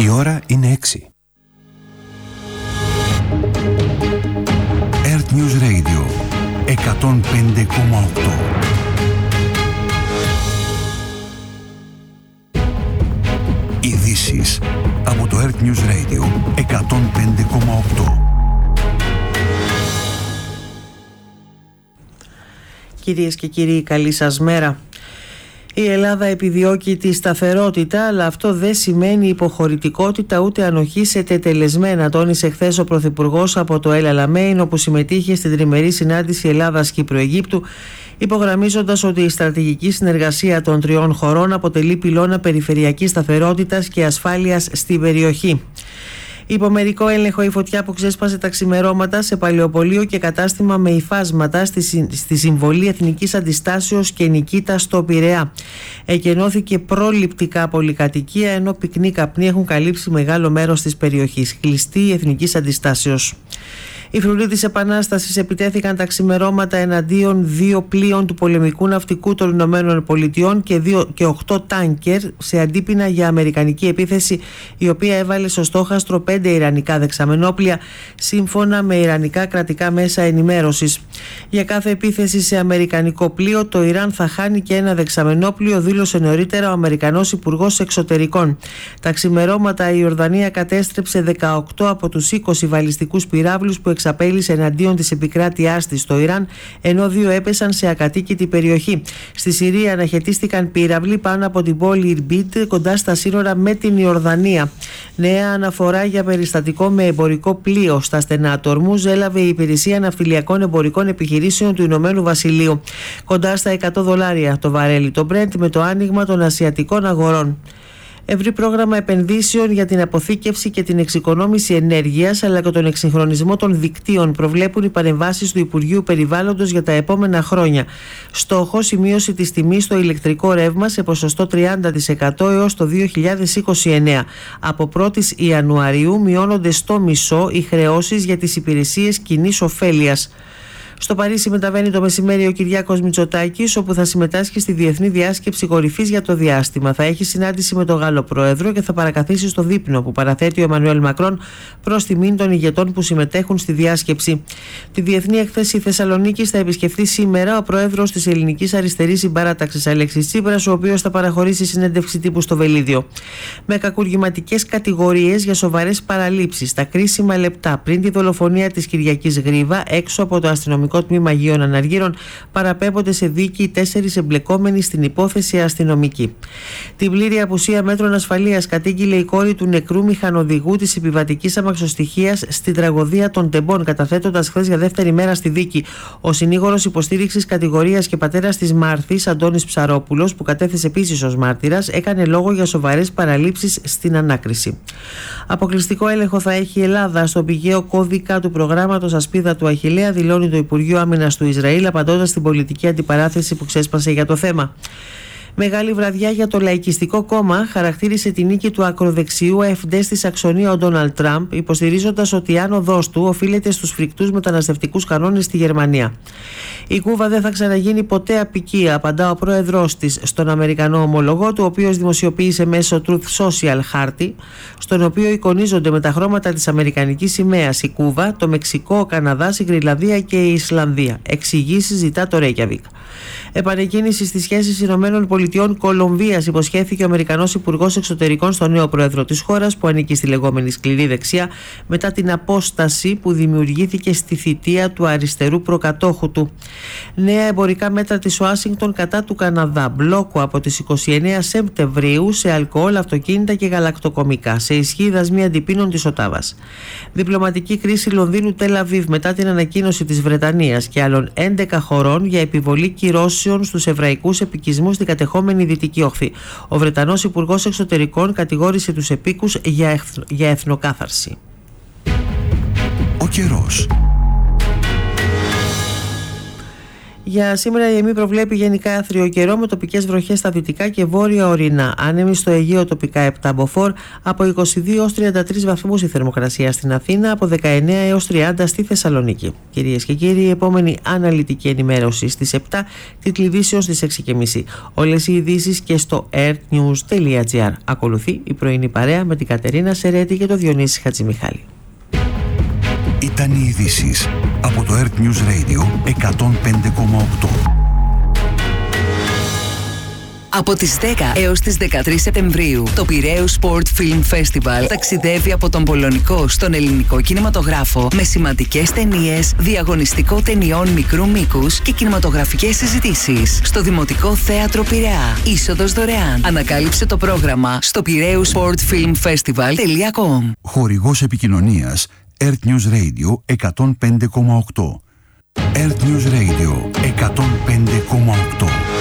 Η ώρα είναι 6. Earth News Radio 105,8. Ειδήσεις από το Earth News Radio 105,8. Κυρίες και κύριοι, καλή σας μέρα. Η Ελλάδα επιδιώκει τη σταθερότητα, αλλά αυτό δεν σημαίνει υποχωρητικότητα ούτε ανοχή σε τετελεσμένα, τόνισε χθες ο Πρωθυπουργός από το El Alamein, όπου συμμετείχε στην τριμερή συνάντηση Ελλάδας-Κύπρου-Αιγύπτου, υπογραμμίζοντας ότι η στρατηγική συνεργασία των τριών χωρών αποτελεί πυλώνα περιφερειακής σταθερότητας και ασφάλειας στην περιοχή. Υπό μερικό έλεγχο η φωτιά που ξέσπασε τα ξημερώματα σε παλαιοπωλείο και κατάστημα με υφάσματα στη Συμβολή Εθνικής Αντιστάσεως και Νικήτα στο Πειραιά. Εκενώθηκε προληπτικά πολυκατοικία, ενώ πυκνοί καπνοί έχουν καλύψει μεγάλο μέρος της περιοχής. Κλειστή Εθνικής Αντιστάσεως. Οι φρουροί της Επανάστασης επιτέθηκαν τα ξημερώματα εναντίον 2 πλοίων του πολεμικού ναυτικού των Ηνωμένων Πολιτειών και 8 τάνκερ σε αντίπεινα για αμερικανική επίθεση, η οποία έβαλε στο στόχαστρο 5 ιρανικά δεξαμενόπλια, σύμφωνα με ιρανικά κρατικά μέσα ενημέρωσης. Για κάθε επίθεση σε αμερικανικό πλοίο, το Ιράν θα χάνει και ένα δεξαμενόπλιο, δήλωσε νωρίτερα ο Αμερικανός Υπουργός Εξωτερικών. Τα ξημερώματα η Ιορδανία κατέστρεψε 18 από τους 20 βαλιστικούς πυράβλους που εξαπέλυσε εναντίον της επικράτειάς της στο Ιράν, ενώ 2 έπεσαν σε ακατοίκητη περιοχή. Στη Συρία αναχαιτίστηκαν πύραυλοι πάνω από την πόλη Ιρμπίτ, κοντά στα σύνορα με την Ιορδανία. Νέα αναφορά για περιστατικό με εμπορικό πλοίο στα στενά του Ορμούζ έλαβε η Υπηρεσία Ναυτιλιακών Εμπορικών Επιχειρήσεων του Ηνωμένου Βασιλείου. Κοντά στα $100 το βαρέλι το Brent με το άνοιγμα των ασιατικών αγορών. Ευρύ πρόγραμμα επενδύσεων για την αποθήκευση και την εξοικονόμηση ενέργειας, αλλά και τον εξυγχρονισμό των δικτύων προβλέπουν οι παρεμβάσεις του Υπουργείου Περιβάλλοντος για τα επόμενα χρόνια. Στόχος η μείωση της τιμής στο ηλεκτρικό ρεύμα σε ποσοστό 30% έως το 2029. Από 1η Ιανουαρίου μειώνονται στο μισό οι χρεώσεις για τις υπηρεσίες κοινής ωφέλειας. Στο Παρίσι μεταβαίνει το μεσημέρι ο Κυριάκος Μητσοτάκης, όπου θα συμμετάσχει στη Διεθνή Διάσκεψη Κορυφής για το διάστημα. Θα έχει συνάντηση με τον Γάλλο Πρόεδρο και θα παρακαθίσει στο δείπνο που παραθέτει ο Εμμανουέλ Μακρόν προς τιμήν των ηγετών που συμμετέχουν στη διάσκεψη. Τη Διεθνή Έκθεση Θεσσαλονίκης θα επισκεφθεί σήμερα ο Πρόεδρος της Ελληνικής Αριστερής Συμπαράταξης Αλέξης Τσίπρας, ο οποίος θα παραχωρήσει συνέντευξη τύπου στο Βελίδιο. Με κακουργηματικές κατηγορίες για σοβαρές παραλήψεις στα κρίσιμα λεπτά πριν τη δολοφονία της Κυριακής Γρίβα έξω από το αστυνομικό τμήμα Αγίων Αναργύρων, παραπέμπονται σε δίκη 4 εμπλεκόμενοι στην υπόθεση αστυνομικοί. Την πλήρη απουσία μέτρων ασφαλείας κατήγγειλε η κόρη του νεκρού μηχανοδηγού της επιβατικής αμαξοστοιχείας στην τραγωδία των Τεμπών, καταθέτοντας χθες για δεύτερη μέρα στη δίκη. Ο συνήγορος υποστήριξης κατηγορίας και πατέρας της Μάρθης, Αντώνης Ψαρόπουλος, που κατέθεσε επίσης ως μάρτυρας, έκανε λόγο για σοβαρές παραλήψεις στην ανάκριση. Αποκλειστικό έλεγχο θα έχει η Ελλάδα στον πηγαίο κώδικα του προγράμματος Ασπίδα του Αχιλλέα, δηλώνει το Υπουργείο Άμυνας του Ισραήλ, απαντώντας στην πολιτική αντιπαράθεση που ξέσπασε για το θέμα. Μεγάλη βραδιά για το Λαϊκιστικό Κόμμα, χαρακτήρισε τη νίκη του ακροδεξιού AfD στη Σαξονία ο Ντόναλντ Τραμπ, υποστηρίζοντας ότι η άνοδός του οφείλεται στους φρικτούς μεταναστευτικούς κανόνες στη Γερμανία. Η Κούβα δεν θα ξαναγίνει ποτέ αποικία, απαντά ο πρόεδρός της στον Αμερικανό ομολογό του, ο οποίος δημοσιοποίησε μέσω Truth Social χάρτη, στον οποίο εικονίζονται με τα χρώματα της αμερικανικής σημαίας η Κούβα, το Μεξικό, ο Καναδάς, η Γρυλανδία και η Ισλανδία. Εξηγήσεις ζητά το Ρέικιαβικ. Επανεκκίνηση στις σχέσεις ΗΠΑ-Κολομβίας υποσχέθηκε ο Αμερικανός Υπουργός Εξωτερικών στον νέο πρόεδρο της χώρας, που ανήκει στη λεγόμενη σκληρή δεξιά, μετά την απόσταση που δημιουργήθηκε στη θητεία του αριστερού προκατόχου του. Νέα εμπορικά μέτρα της Ουάσιγκτον κατά του Καναδά. Μπλόκο από τις 29 Σεπτεμβρίου σε αλκοόλ, αυτοκίνητα και γαλακτοκομικά. Σε ισχύ δασμοί αντιπίνων της Οτάβας. Διπλωματική κρίση Λονδίνου-Τελ Αβίβ μετά την ανακοίνωση της Βρετανίας και άλλων 11 χωρών για επιβολή κυρώσεων στους εβραϊκούς επικισμούς στην κατεχόμενη Δυτική Όχθη. Ο Βρετανός Υπουργός Εξωτερικών κατηγόρησε τους επίκους για εθνοκάθαρση. Ο καιρός. Για σήμερα η ΕΜΗ προβλέπει γενικά άθριο καιρό με τοπικές βροχές στα δυτικά και βόρεια ορεινά. Άνεμοι στο Αιγαίο τοπικά 7 μποφόρ, από 22 έως 33 βαθμούς η θερμοκρασία στην Αθήνα, από 19 έως 30 στη Θεσσαλονίκη. Κυρίες και κύριοι, η επόμενη αναλυτική ενημέρωση στις 7, τίτλοι ειδήσεων στις 6.30. Όλες οι ειδήσεις και στο airnews.gr. Ακολουθεί η πρωινή παρέα με την Κατερίνα Σερέτη και τον Διονύση Χατζημιχάλη. Ήταν οι ειδήσεις από το Earth News Radio 105,8. Από τις 10 έως τις 13 Σεπτεμβρίου, το Πειραίους Sport Film Festival ταξιδεύει από τον πολωνικό στον ελληνικό κινηματογράφο με σημαντικές ταινίες, διαγωνιστικό ταινιών μικρού μήκους και κινηματογραφικές συζητήσεις στο Δημοτικό Θέατρο Πειραιά. Είσοδος δωρεάν. Ανακάλυψε το πρόγραμμα στο piraeussportfilmfestival.com. Χορηγός επικοινωνίας Earth News Radio 105,8. Earth News Radio 105,8.